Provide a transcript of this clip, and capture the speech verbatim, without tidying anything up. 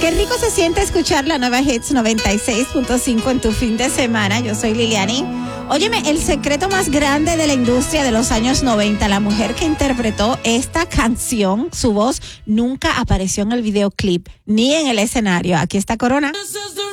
Qué rico se siente escuchar la nueva Hits noventa y seis punto cinco en tu fin de semana. Yo soy Liliani. Óyeme, el secreto más grande de la industria de los años noventa, la mujer que interpretó esta canción, su voz nunca apareció en el videoclip ni en el escenario. Aquí está Corona.